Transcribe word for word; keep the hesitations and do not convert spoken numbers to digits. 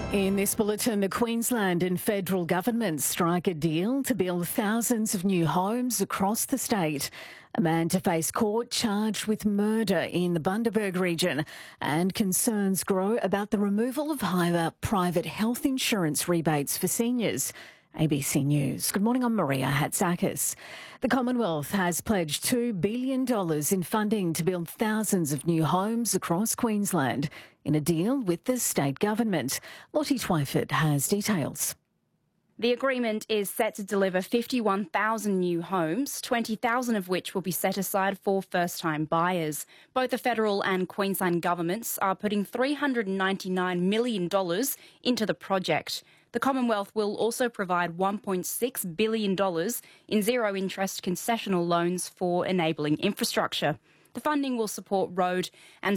In this bulletin, the Queensland and federal governments strike a deal to build thousands of new homes across the state. A man to face court charged with murder in the Bundaberg region, and concerns grow about the removal of higher private health insurance rebates for seniors. A B C News. Good morning, I'm Maria Hatzakis. The Commonwealth has pledged two billion dollars in funding to build thousands of new homes across Queensland in a deal with the state government. Lottie Twyford has details. The agreement is set to deliver fifty-one thousand new homes, twenty thousand of which will be set aside for first-time buyers. Both the federal and Queensland governments are putting three hundred ninety-nine million dollars into the project. The Commonwealth will also provide one point six billion dollars in zero-interest concessional loans for enabling infrastructure. The funding will support road and